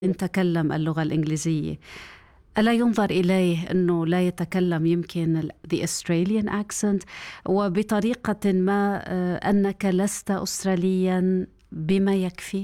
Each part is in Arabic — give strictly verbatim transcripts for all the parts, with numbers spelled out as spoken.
إن تكلم اللغة الإنجليزية، ألا ينظر إليه أنه لا يتكلم يمكن ال the Australian accent وبطريقة ما آه، أنك لست أستراليا بما يكفي؟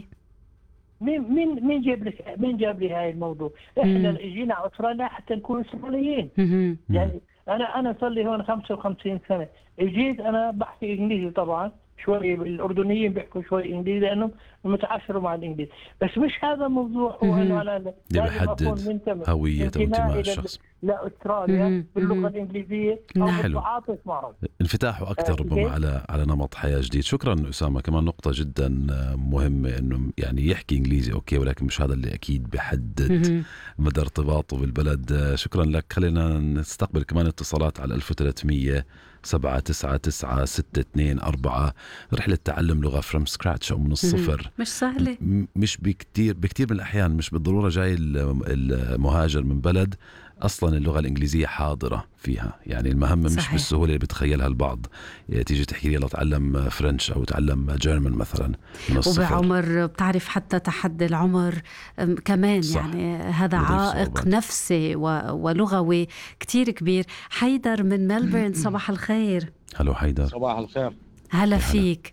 مين مين مين جاب لك مين جاب لي هاي الموضوع؟ احنا مم. جينا استراليا حتى نكون استراليين. مهم. يعني انا انا صار لي هون خمسة وخمسين سنه، اجيت انا بحكي انجليزي طبعا شوي، الاردنيين بيحكوا شوي انجليزي لانهم متعاشروا مع الانجليزي، بس مش هذا الموضوع. هو انه مهم. انا اللي لازم اكون بيحدد منتمي هوية أو انتماء انتمائي ل- الشخص. لاستراليا مهم. باللغه مهم. الانجليزيه او نعم. حلو. بالتعاطف معهم. انفتاحه أكثر عرفت ربما كيف؟ على على نمط حياة جديد. شكرا أسامة. كمان نقطة جدا مهمة إنه يعني يحكي إنجليزي أوكي، ولكن مش هذا اللي أكيد بيحدد مهم. مدى ارتباطه بالبلد. شكرا لك. خلينا نستقبل كمان اتصالات على ألف وثلاثمية سبعة تسعة تسعة ستة اثنين أربعة. رحلة تعلم لغة from scratch أو من مهم. الصفر مش سهلة. م- مش بكتير بكتير من الأحيان مش بالضرورة جاي ال- المهاجر من بلد أصلا اللغة الإنجليزية حاضرة فيها. يعني المهمة مش صحيح. بالسهولة اللي بتخيلها البعض. يعني تيجي تحكي لي يلا تعلم فرنش أو تعلم جيرمان مثلا من الصفر. وبعمر بتعرف حتى تحدي العمر أم، كمان صح. يعني هذا بضيف عائق صعوبات. نفسي و- ولغوي كتير كبير. حيدر من ملبورن، صباح الخير. هلو حيدر. صباح الخير. هلا يا هلا. فيك.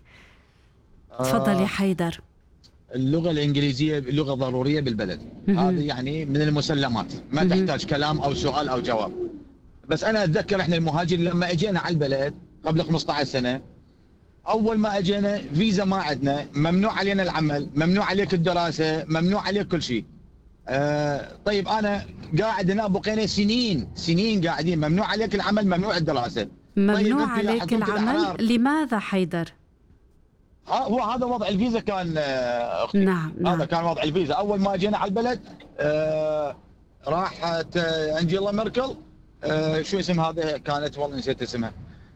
تفضل يا آه حيدر. اللغة الإنجليزية لغة ضرورية بالبلد. مهم. هذه يعني من المسلمات، ما مهم. تحتاج كلام أو سؤال أو جواب. بس أنا أتذكر إحنا المهاجرين لما أجينا على البلد قبل خمسة عشر سنة، أول ما أجينا فيزا ما عندنا، ممنوع علينا العمل، ممنوع عليك الدراسة، ممنوع عليك كل شيء. آه طيب أنا قاعد هنا بقينا سنين سنين قاعدين، ممنوع عليك العمل، ممنوع الدراسة. طيب ممنوع أنت يا عليك حكومة العمل، الأحرار، لماذا حيدر؟ ها هو هذا وضع الفيزا كان آه، اختي. نعم هذا نعم. كان وضع الفيزا اول ما جينا على البلد. آه راحت آه، انجيلا ميركل، آه شو اسم هذا كانت، والله نسيت اسمها.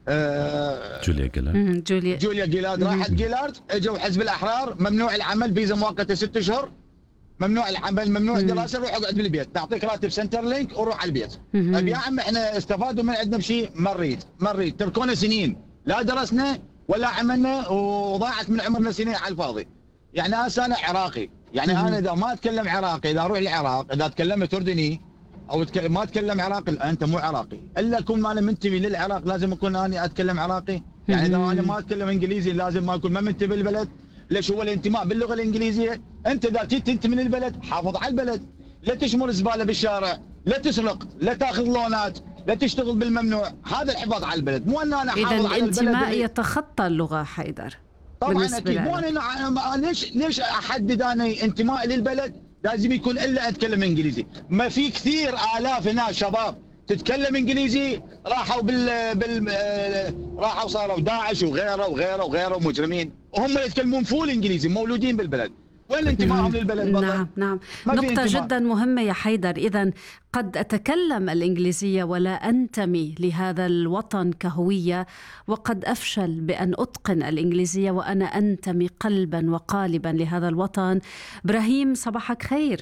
آه جوليا جيلان. مم، جوليا. جوليا جيلارد. مم. راحت جيلارد، اجوا حزب الاحرار، ممنوع العمل، فيزا مؤقته ست اشهر، ممنوع العمل، ممنوع مم. الدراسه، روح اقعد بالبيت، تعطيك راتب سنتر لينك وروح على البيت. مم. طيب يا عم احنا استفادوا من عندنا بشيء؟ ما نريد ما نريد. تركونا سنين لا درسنا ولا عملنا، وضاعت من عمرنا سنين على الفاضي. يعني هسه انا عراقي، يعني مم. انا اذا ما اتكلم عراقي، اذا اروح العراق، اذا تكلمت اردني او تك... ما اتكلم عراقي، لا انت مو عراقي. الا اكون انا منتمي للعراق لازم اكون انا اتكلم عراقي. يعني اذا مم. انا ما اتكلم انجليزي لازم ما اكون ما منتمي للبلد. ليش؟ هو الانتماء باللغه الانجليزيه. انت اذا جيت تنتمي للبلد حافظ على البلد، لا تشمر زباله بالشارع، لا تسرق، لا تاخذ لونات، لا تشتغل بالممنوع. هذا الحفاظ على البلد، مو ان انا إذا احافظ على البلد الانتماء اللي... يتخطى اللغة حيدر طبعا بالنسبة اكيد. مو لك. انا أنا- ليش ليش احدد انا انتمائي للبلد لازم يكون الا اتكلم انجليزي؟ ما في كثير الاف هنا شباب تتكلم انجليزي راحوا بال بال آه، راحوا صاروا داعش وغيره وغيره وغيره مجرمين، وهم يتكلمون فول انجليزي، مولودين بالبلد. وين انتمائهم للبلد والله؟ نعم نعم. ما في نقطة انتماء. جدا مهمة يا حيدر. إذا قد أتكلم الإنجليزية ولا أنتمي لهذا الوطن كهوية، وقد أفشل بأن أتقن الإنجليزية وأنا أنتمي قلبا وقالبا لهذا الوطن. إبراهيم، صباحك خير.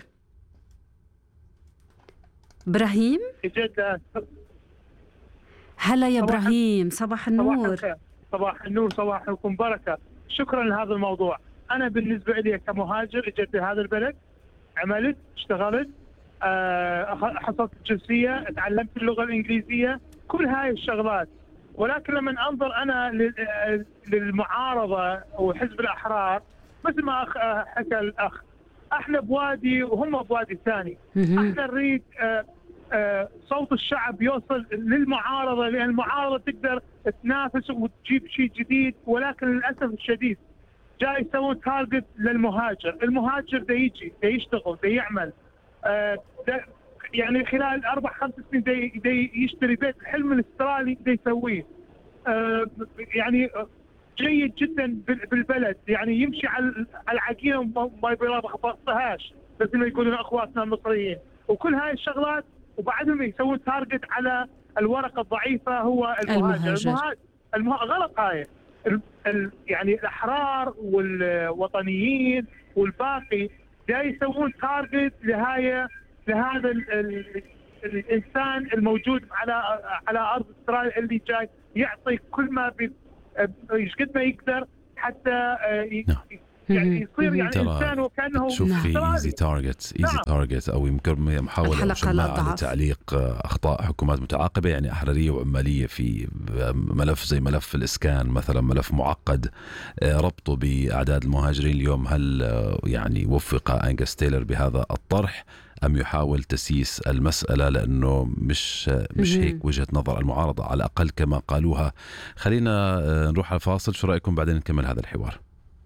إبراهيم، جدا. هلا يا صباح إبراهيم، صباح صباح النور. الخير، صباح النور، صباحكم بركة. شكرا لهذا الموضوع. أنا بالنسبة لي كمهاجر اجيت لهذا البلد، عملت، اشتغلت، آه، أخ- حصلت الجنسية، تعلمت اللغة الإنجليزية، كل هاي الشغلات. ولكن لما أنظر أنا لل- آه، للمعارضة وحزب الأحرار، مثل ما أخ- آه، حكى الأخ، احنا بوادي وهم بوادي ثاني. مهم. احنا نريد آه، آه، صوت الشعب يوصل للمعارضة، لأن المعارضة تقدر تنافس وتجيب شيء جديد. ولكن للأسف الشديد جاي يسوون تارجت للمهاجر. المهاجر ده يجي ده يشتغل ده يعمل، آه، ده يعني خلال أربع خمس سنين ده ده يشتري بيت، الحلم الاسترالي ده يسويه. آه، يعني جيد جدا بال- بالبلد، يعني يمشي على على العجينه وما ما يبغاش، مثل ما يقولون اخواتنا المصريين، وكل هاي الشغلات. وبعدهم يسوون تارجت على الورقه الضعيفه هو المهاجر. المهاجر. المهاجر المه... غلط هاي. ال... ال... يعني الاحرار والوطنيين والباقي جاي يسوون تارجت لهاي لهذا ال... ال... الانسان الموجود على على ارض استراليا، اللي جاي يعطي كل ما بي... ايش قد ما يقدر حتى آه، ي- نعم. يعني يصير يعني إنسان وكأنه شوف في ايزي تارجت ايزي تارجت او يمكن محاولة شماعة لتعليق اخطاء حكومات متعاقبة، يعني احرارية وعمالية في ملف زي ملف الاسكان مثلا، ملف معقد ربطه باعداد المهاجرين اليوم. هل يعني وفق أنجس تايلر بهذا الطرح أم يحاول تسييس المسألة؟ لأنه مش مش هيك وجهة نظر المعارضة على الأقل كما قالوها. خلينا نروح على فاصل، شو رأيكم بعدين نكمل هذا الحوار.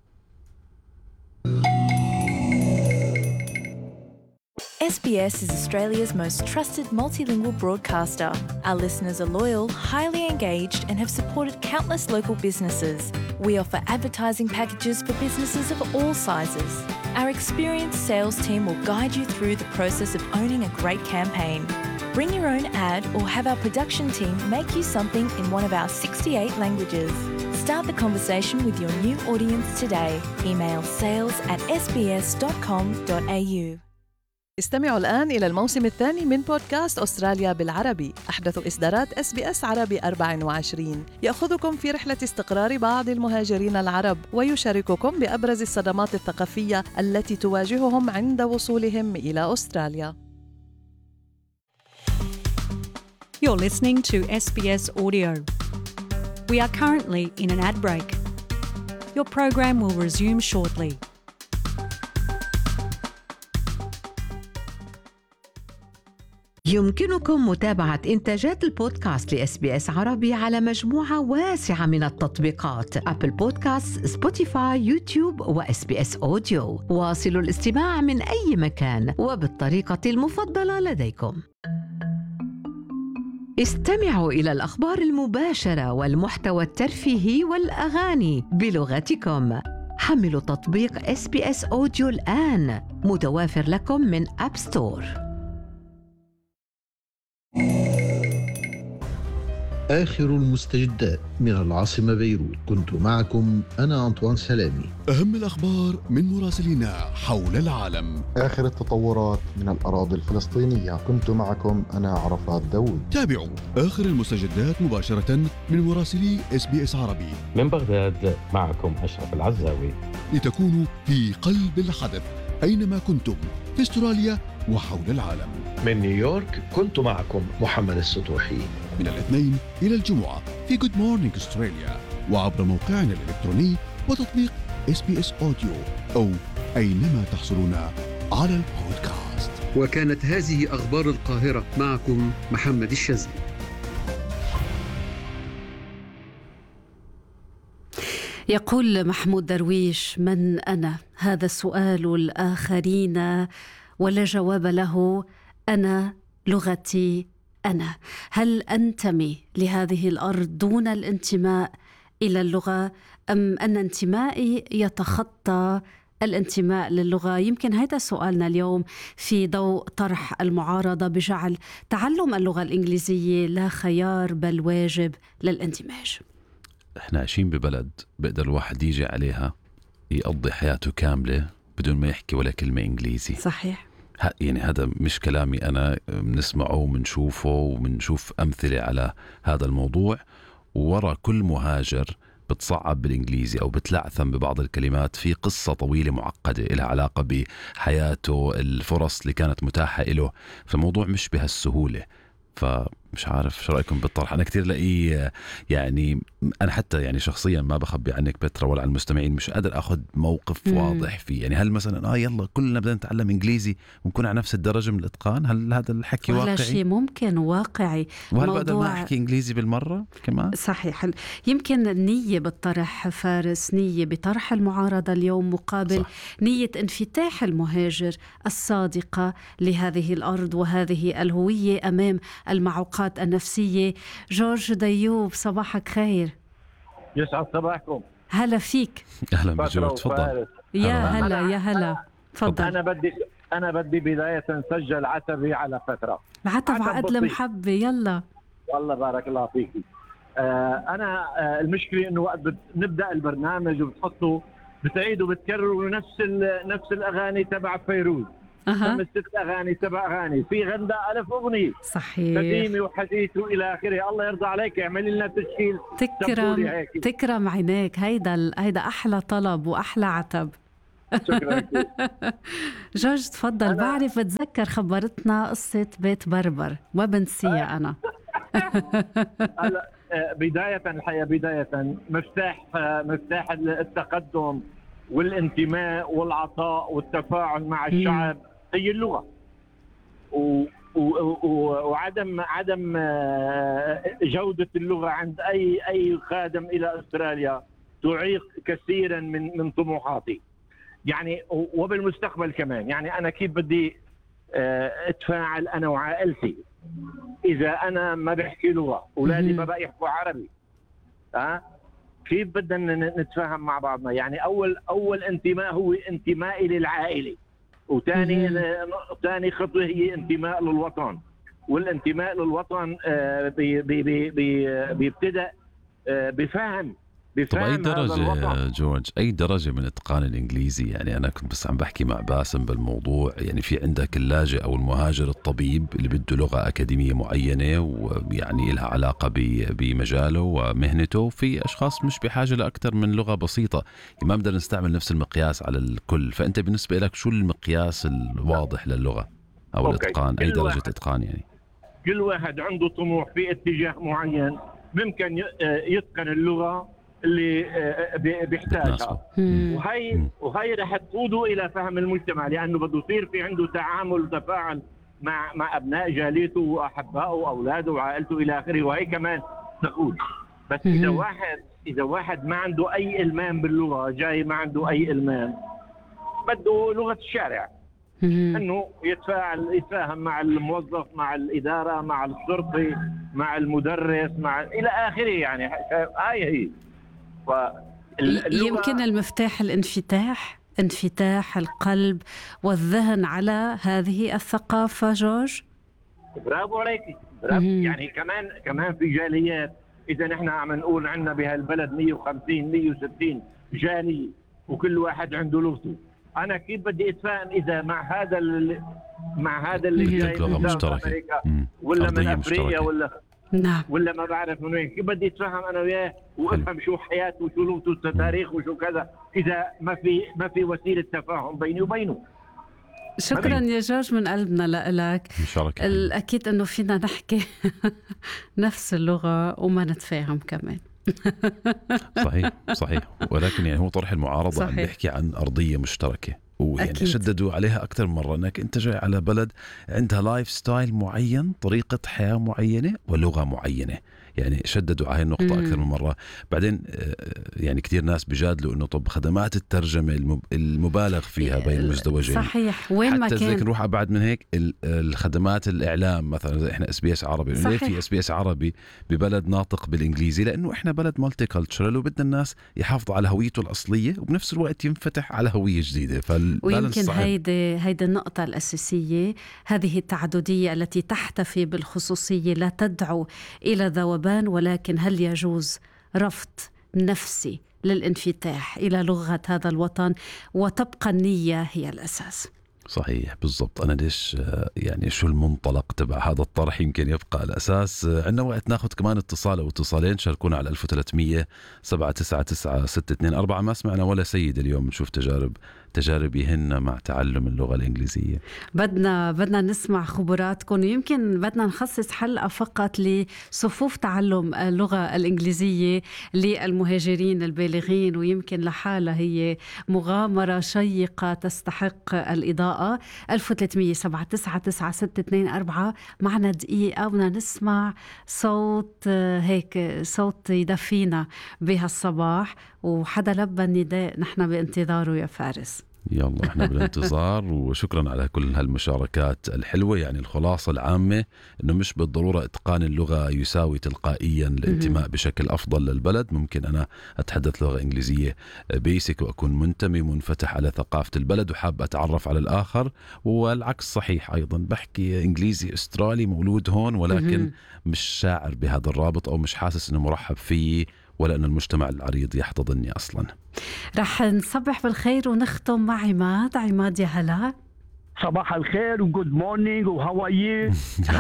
S B S is Australia's most trusted multilingual broadcaster. Our listeners are loyal, highly engaged, and have supported countless local businesses. We offer advertising packages for businesses of all sizes. Our experienced sales team will guide you through the process of owning a great campaign. Bring your own ad or have our production team make you something in one of our sixty-eight languages. Start the conversation with your new audience today. Email sales at s b s dot com dot a u. استمعوا الآن إلى الموسم الثاني من بودكاست أستراليا بالعربي، أحدث إصدارات إس بي إس عربي أربعة وعشرين، يأخذكم في رحلة استقرار بعض المهاجرين العرب ويشارككم بأبرز الصدمات الثقافية التي تواجههم عند وصولهم إلى أستراليا. You're listening to S B S Audio. We are currently in an ad break. Your program will resume shortly. يمكنكم متابعة إنتاجات البودكاست لإس بي إس عربي على مجموعة واسعة من التطبيقات: أبل بودكاست، سبوتيفاي، يوتيوب وإس بي إس أوديو. واصلوا الاستماع من أي مكان وبالطريقة المفضلة لديكم. استمعوا إلى الأخبار المباشرة والمحتوى الترفيهي والأغاني بلغتكم. حملوا تطبيق إس بي إس أوديو الآن، متوافر لكم من أب ستور. آخر المستجدات من العاصمة بيروت. كنت معكم أنا أنطوان سلامي. أهم الأخبار من مراسلينا حول العالم. آخر التطورات من الأراضي الفلسطينية. كنت معكم أنا عرفات داود. تابعوا آخر المستجدات مباشرة من مراسلي إس بي إس عربي. من بغداد معكم أشرف العزاوي، لتكونوا في قلب الحدث أينما كنتم في أستراليا وحول العالم. من نيويورك كنت معكم محمد السطوحي. من الاثنين إلى الجمعة في Good Morning Australia، وعبر موقعنا الإلكتروني وتطبيق إس بي إس أوديو، أو أينما تحصلون على البودكاست. وكانت هذه أخبار القاهرة، معكم محمد الشاذلي. يقول محمود درويش: من أنا؟ هذا السؤال الآخرين ولا جواب له. أنا لغتي أنا. هل أنتمي لهذه الأرض دون الانتماء إلى اللغة، أم أن انتمائي يتخطى الانتماء للغة؟ يمكن هذا سؤالنا اليوم في ضوء طرح المعارضة بجعل تعلم اللغة الإنجليزية لا خيار بل واجب للاندماج. احنا عايشين ببلد بقدر الواحد يجي عليها يقضي حياته كاملة بدون ما يحكي ولا كلمة إنجليزي. صحيح. يعني هذا مش كلامي أنا، بنسمعه ومنشوفه ومنشوف أمثلة على هذا الموضوع. وورا كل مهاجر بتصعب بالإنجليزي أو بتلعثم ببعض الكلمات في قصة طويلة معقدة لها علاقة بحياته، الفرص اللي كانت متاحة له. فالموضوع مش بهالسهولة. فمش عارف شو رأيكم بالطرح. أنا كتير لقيه يعني، أنا حتى يعني شخصيا ما بخبي عنك بترا ولا عن المستمعين، مش قادر أخذ موقف مم. واضح فيه. يعني هل مثلا آه يلا كلنا بدنا نتعلم إنجليزي ونكون على نفس الدرجة من الإتقان؟ هل هذا الحكي واقعي؟ ولا شيء ممكن واقعي. وهل موضوع... بقدر ما أحكي إنجليزي بالمرة كمان؟ صحيح. يمكن النية بالطرح فارس، نية بطرح المعارضة اليوم مقابل صح. نية انفتاح المهاجر الصادقة لهذه الأرض وهذه الهوية أمام المعوقات النفسية. جورج ديوب، صباحك خير. يسعد صباحكم. هلا فيك. اهلا بجورج، تفضل. يا هلا يا هلا، تفضل. انا بدي انا بدي بدايه نسجل عتبي على فتره. العتب عقد المحبه. يلا والله بارك الله فيكي. آه انا آه المشكله انه وقت نبدا البرنامج وبتحطوا بتعيدوا بتكرروا نفس نفس الاغاني تبع فيروز. أها. خمس ست أغاني سبع أغاني في غندا ألف أغنية. صحيح. قديمة وحديثة إلى آخره. الله يرضى عليك اعملي لنا تسجيل. تكرم تكرم عينيك. هيدا هيدا أحلى طلب وأحلى عتب. شكرا. جورج تفضل. بعرف بتذكر خبرتنا قصة بيت بربر وبنسيها أنا. هلا بداية الحقيقة بداية مفتاح مفتاح التقدم والانتماء والعطاء والتفاعل مع الشعب هي اللغة، و وعدم عدم جودة اللغة عند أي أي خادم إلى أستراليا تعيق كثيرا من من طموحاتي يعني، وبالمستقبل كمان. يعني أنا كيف بدي أتفاعل أنا وعائلتي إذا أنا ما بحكي لغة، أولادي ما بقى يحكوا عربي، ها كيف بدنا نتفاهم مع بعضنا؟ يعني أول أول انتماء هو انتمائي للعائلة، وثاني ثاني خطوة هي انتماء للوطن، والانتماء للوطن بي بي بي بي بيبتدأ بفهم طب أي درجة جورج، أي درجة من إتقان الإنجليزي؟ يعني أنا كنت بس عم بحكي مع باسم بالموضوع، يعني في عندك اللاجئ أو المهاجر الطبيب اللي بده لغة أكاديمية معينة ويعني لها علاقة بمجاله ومهنته، وفي أشخاص مش بحاجة لأكثر من لغة بسيطة، يعني ما بدنا نستعمل نفس المقياس على الكل. فأنت بالنسبة لك شو المقياس الواضح للغة أو أوكي. الإتقان، أي درجة واحد. إتقان يعني كل واحد عنده طموح في اتجاه معين ممكن يتقن اللغة اللي بيحتاجها، وهي وهي رح تقوده الى فهم المجتمع، لانه بده يصير في عنده تعامل وتفاعل مع مع ابناء جاليته واحبائه واولاده وعائلته الى اخره، وهي كمان تقود. بس اذا واحد اذا واحد ما عنده اي المام باللغه، جاي ما عنده اي المام، بده لغه الشارع، انه يتفاعل يتفاهم مع الموظف، مع الاداره، مع الشرطي، مع المدرس، مع الى اخره. يعني هاي هي يمكن المفتاح الانفتاح، انفتاح القلب والذهن على هذه الثقافة. جورج برافو عليكي، برافو. يعني كمان كمان في جاليات، إذا نحن عم نقول عندنا بهالبلد مية وخمسين مية وستين جالية وكل واحد عنده لغته، أنا كيف بدي أتفاهم إذا مع هذا مع هذا اللي جاي من أمريكا ولا من أفريقيا ولا نعم ولا ما بعرف من وين، كيف بدي اتفاهم انا وياه وافهم شو حياته وشو لغته وشو تاريخه وشو كذا اذا ما في ما في وسيله تفاهم بيني وبينه. شكرا يا جورج من قلبنا لك. الاكيد انه فينا نحكي نفس اللغه وما نتفاهم كمان. صحيح صحيح، ولكن يعني هو طرح المعارضه صحيح. عم بيحكي عن ارضيه مشتركه، ويعني أكيد. شددوا عليها أكثر من مرة أنك أنت جاي على بلد عندها لايف ستايل معين، طريقة حياة معينة ولغة معينة، يعني شددوا على هاي النقطة أكثر من مرة. بعدين يعني كتير ناس بيجادلوا إنه طب خدمات الترجمة المبالغ فيها بين المزدوجين صحيح وين ما كان، حتى كان نروح أبعد من هيك الخدمات الإعلام مثلا زي إحنا اس بي اس عربي، ليه في اس بي اس عربي ببلد ناطق بالإنجليزي؟ لأنه إحنا بلد مالتي كلتشرال وبدنا الناس يحافظوا على هويته الأصلية وبنفس الوقت ينفتح على هوية جديدة. ويمكن هيدي هيدي النقطة الأساسية، هذه التعددية التي تحتفي بالخصوصية لا تدعو إلى ذوبان، ولكن هل يجوز رفض نفسي للانفتاح إلى لغة هذا الوطن وتبقى النية هي الأساس؟ صحيح بالضبط. أنا ليش يعني شو المنطلق تبع هذا الطرح يمكن يبقى الأساس. عندنا وقت ناخذ كمان اتصال أو اتصالين، شاركونا على ألف وثلاثمية سبعة تسعة تسعة ستة اثنين أربعة. ما سمعنا ولا سيد اليوم، نشوف تجارب تجاربهن مع تعلم اللغة الإنجليزية. بدنا بدنا نسمع خبراتكم، ويمكن بدنا نخصص حلقة فقط لصفوف تعلم اللغة الإنجليزية للمهاجرين البالغين، ويمكن لحالها هي مغامرة شيقة تستحق الإضاءة. ألف وثلاثمية سبعة تسعة تسعة ستة اثنين أربعة. معنا دقيقة بدنا نسمع صوت هيك، صوت يدفينا بهالصباح، وحدا لبى النداء نحن بانتظاره يا فارس. يلا احنا بالانتظار. وشكرا على كل هالمشاركات الحلوة. يعني الخلاصة العامة انه مش بالضرورة اتقان اللغة يساوي تلقائيا الانتماء بشكل افضل للبلد. ممكن انا اتحدث لغة انجليزية بيسك واكون منتمي منفتح على ثقافة البلد وحاب اتعرف على الاخر، والعكس صحيح ايضا. بحكي انجليزي استرالي مولود هون ولكن مش شاعر بهذا الرابط او مش حاسس انه مرحب فيه ولا أن المجتمع العريض يحتضنني أصلا. رح نصبح بالخير ونختم مع عماد. عماد يا هلا. صباح الخير و good morning و how are you?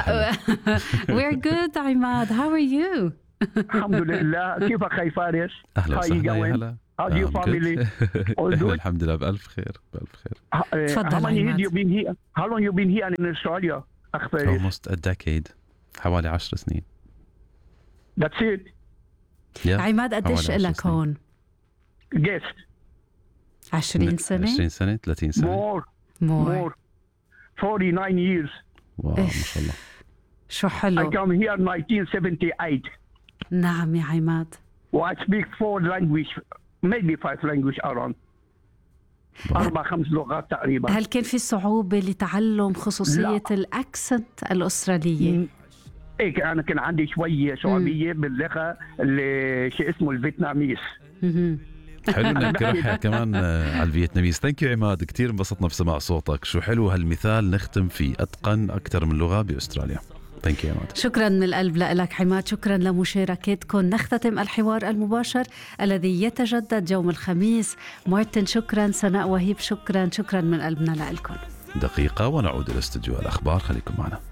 We're good عماد. How are you? الحمد لله. كيف أخي فارس؟ أهلا وسهلا. How do your family? All good? الحمد لله بألف خير بألف خير. Uh, how many years you been here? How long you been here in Australia? أخ فارس. Almost a decade. حوالي عشر سنين. That's it. Yeah. عماد قديش لك هون؟ Guest. عشرين سنة؟ عشرين سنة ثلاثين سنة. More. More. forty-nine years. واو ما شاء الله. شو حلو. I come here in nineteen seventy-eight. نعم يا عماد. I speak four language, maybe five language around. أربع خمس لغات تقريبا. هل كان في صعوبة لتعلم خصوصية الأكسنت الأسترالية؟ إيه أنا كان عندي شوية صعوبية باللغة اللي شيء اسمه الفيتناميس. حلو انك رايح كمان على الفيتناميز. ثانك يو عماد، كثير انبسطنا بسماع صوتك. شو حلو هالمثال نختم فيه، اتقن اكثر من لغه باستراليا. ثانك يو عماد. شكرا من القلب لك عماد، شكرا لمشاركتكم. نختتم الحوار المباشر الذي يتجدد يوم الخميس. مارتن شكرا، سناء وهيب شكرا، شكرا من قلبنا لكم. دقيقه ونعود الى استديو الاخبار، خليكم معنا.